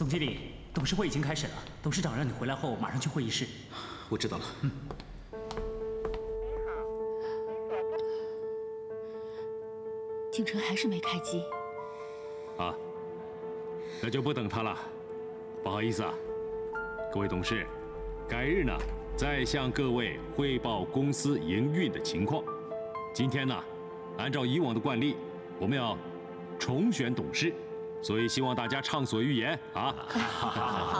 总经理，董事会已经开始了，董事长让你回来后马上去会议室。 我知道了。 景晨还是没开机。 啊，那就不等他了。不好意思啊，各位董事，改日呢再向各位汇报公司营运的情况。今天呢，按照以往的惯例，我们要重选董事，所以希望大家畅所欲言啊。 好。